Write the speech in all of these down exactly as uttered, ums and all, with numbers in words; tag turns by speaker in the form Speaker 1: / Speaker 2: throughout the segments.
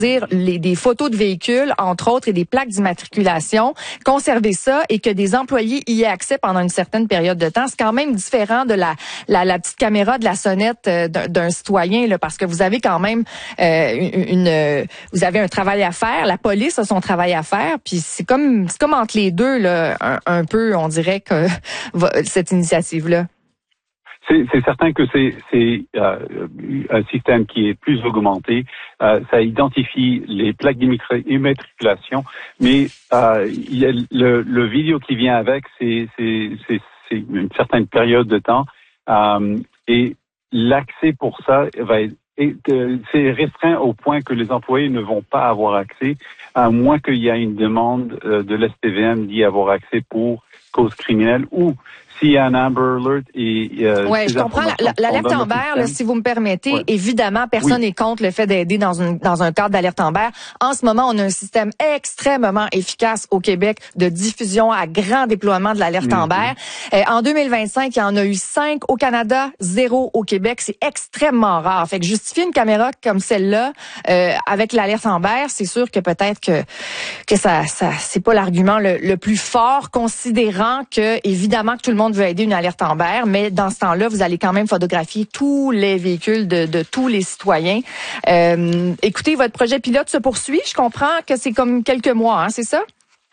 Speaker 1: dire les, des photos de véhicules, entre autres, et des plaques d'immatriculation, conserver ça et que des employés y aient accès pendant une certaine période de temps. C'est quand même différent de la, la, la petite caméra de la sonnette euh, d'un, d'un citoyen, là, parce que vous avez quand même euh, une, une, vous avez un travail à faire, la police a son travail à faire, puis c'est comme, c'est comme entre les deux, là, un, un peu, on dirait que cette initiative-là.
Speaker 2: C'est, c'est certain que c'est, c'est euh, un système qui est plus augmenté. Euh, ça identifie les plaques d'immatriculation, mais euh, il y a le, le vidéo qui vient avec, c'est, c'est, c'est, c'est une certaine période de temps, euh, et l'accès pour ça va être, et, euh, c'est restreint au point que les employés ne vont pas avoir accès, à moins qu'il y ait une demande euh, de l'S P V M d'y avoir accès pour cause criminelle ou s'il y a un Amber Alert et euh,
Speaker 1: ouais, je comprends la, l'alerte Amber, là, si vous me permettez. Ouais. Évidemment, personne n'est oui. contre le fait d'aider dans une dans un cadre d'alerte Amber. En ce moment, on a un système extrêmement efficace au Québec de diffusion à grand déploiement de l'alerte mm-hmm. Amber. Euh, en deux mille vingt-cinq, il y en a eu cinq au Canada, zéro au Québec. C'est extrêmement rare. Fait que justifier une caméra comme celle-là euh, avec l'alerte Amber, c'est sûr que peut-être que que ça ça c'est pas l'argument le, le plus fort, considérant que évidemment que tout le monde veut aider une alerte Amber, mais dans ce temps-là, vous allez quand même photographier tous les véhicules de, de tous les citoyens. Euh, écoutez, votre projet pilote se poursuit. Je comprends que c'est comme quelques mois, hein, c'est ça?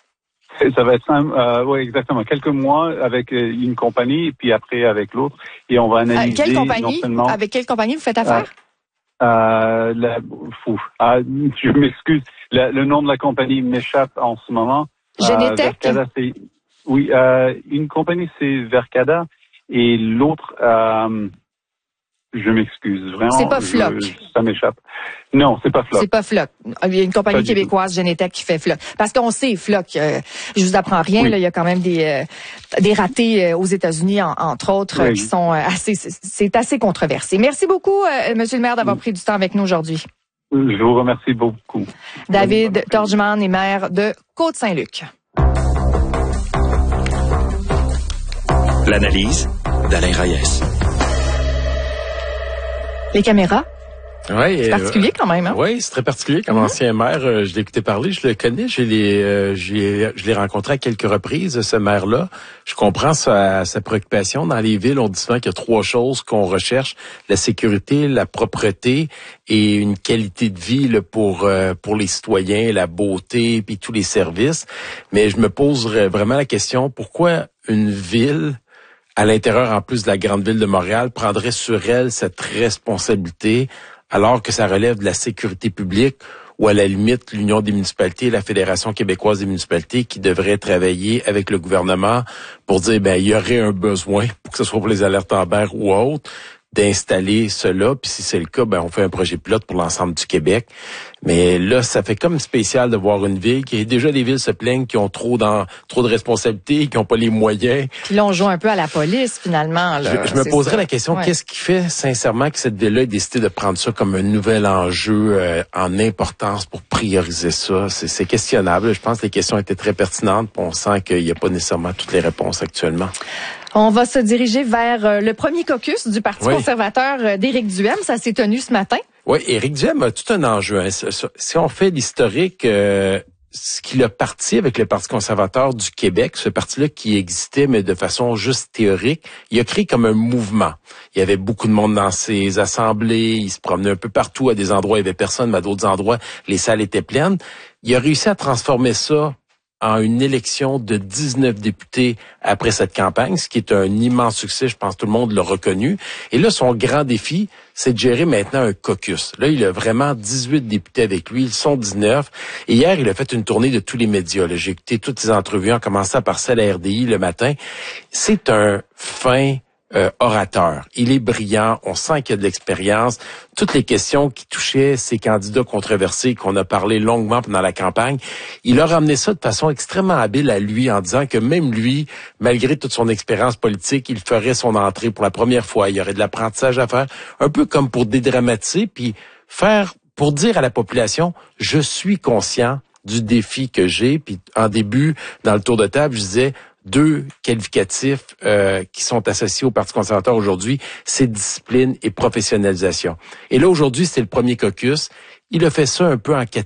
Speaker 2: Ça va être simple, euh, oui, exactement. Quelques mois avec une compagnie, puis après avec l'autre, et on va analyser.
Speaker 1: Euh, quelle compagnie?
Speaker 2: Non seulement,
Speaker 1: avec quelle compagnie vous faites affaire?
Speaker 2: Euh, euh, la, fou, ah, je m'excuse. Le, le nom de la compagnie m'échappe en ce moment.
Speaker 1: Genetec?
Speaker 2: Euh, Oui, euh, une compagnie, c'est Vercada, et l'autre, euh, je m'excuse, vraiment.
Speaker 1: C'est pas Floc.
Speaker 2: Je, ça m'échappe. Non, c'est pas Floc.
Speaker 1: C'est pas Floc. Il y a une compagnie québécoise, Genetec, qui fait Floc. Parce qu'on sait, Floc, euh, je vous apprends rien, oui. là, il y a quand même des euh, des ratés euh, aux États-Unis, en, entre autres, oui. qui sont euh, assez, c'est assez controversé. Merci beaucoup, euh, Monsieur le maire, d'avoir oui. pris du temps avec nous aujourd'hui.
Speaker 2: Je vous remercie beaucoup.
Speaker 1: David Torgeman est maire de Côte-Saint-Luc.
Speaker 3: L'analyse d'Alain Reyes.
Speaker 1: Les caméras?
Speaker 4: Oui,
Speaker 1: c'est particulier quand même, hein?
Speaker 4: Oui, c'est très particulier. Comme mm-hmm. ancien maire, euh, je l'ai écouté parler, je le connais, je l'ai, euh, j'ai, je l'ai rencontré à quelques reprises, ce maire-là. Je comprends sa, sa préoccupation. Dans les villes, on dit souvent qu'il y a trois choses qu'on recherche: la sécurité, la propreté et une qualité de vie là, pour euh, pour les citoyens, la beauté, puis tous les services. Mais je me pose vraiment la question, pourquoi une ville à l'intérieur, en plus de la grande ville de Montréal, prendrait sur elle cette responsabilité, alors que ça relève de la sécurité publique, ou à la limite l'Union des municipalités, la Fédération québécoise des municipalités, qui devrait travailler avec le gouvernement pour dire, ben il y aurait un besoin, pour que ce soit pour les alertes Amber ou autres, d'installer cela, puis si c'est le cas, ben on fait un projet pilote pour l'ensemble du Québec. Mais là, ça fait comme spécial de voir une ville qui, déjà les villes se plaignent qui ont trop dans trop de responsabilités, qui n'ont pas les moyens.
Speaker 1: Puis là, on joue un peu à la police, finalement. Là.
Speaker 4: Je, je me poserais ça. la question, ouais. qu'est-ce qui fait sincèrement que cette ville-là ait décidé de prendre ça comme un nouvel enjeu euh, en importance pour prioriser ça? C'est, c'est questionnable. Je pense que les questions étaient très pertinentes, puis on sent qu'il n'y a pas nécessairement toutes les réponses actuellement.
Speaker 1: On va se diriger vers le premier caucus du Parti oui. conservateur d'Éric Duhaime. Ça s'est tenu ce matin.
Speaker 4: Oui, Éric Duhaime a tout un enjeu. Hein. Si on fait l'historique, euh, ce qu'il a parti avec le Parti conservateur du Québec, ce parti-là qui existait, mais de façon juste théorique, il a créé comme un mouvement. Il y avait beaucoup de monde dans ses assemblées, il se promenait un peu partout, à des endroits il y avait personne, mais à d'autres endroits, les salles étaient pleines. Il a réussi à transformer ça en une élection de dix-neuf députés après cette campagne, ce qui est un immense succès, je pense que tout le monde l'a reconnu. Et là, son grand défi, c'est de gérer maintenant un caucus. Là, il a vraiment dix-huit députés avec lui, ils sont dix-neuf. Et hier, il a fait une tournée de tous les médias. Là, j'ai écouté toutes ses entrevues, en commençant par celle à R D I le matin. C'est un fin Euh, orateur. Il est brillant, on sent qu'il a de l'expérience. Toutes les questions qui touchaient ces candidats controversés qu'on a parlé longuement pendant la campagne, il a ramené ça de façon extrêmement habile à lui en disant que même lui, malgré toute son expérience politique, il ferait son entrée pour la première fois. Il y aurait de l'apprentissage à faire, un peu comme pour dédramatiser, puis faire, pour dire à la population, je suis conscient du défi que j'ai. Puis en début, dans le tour de table, je disais, deux qualificatifs euh, qui sont associés au Parti conservateur aujourd'hui, c'est discipline et professionnalisation. Et là, aujourd'hui, c'est le premier caucus. Il a fait ça un peu en catégorie.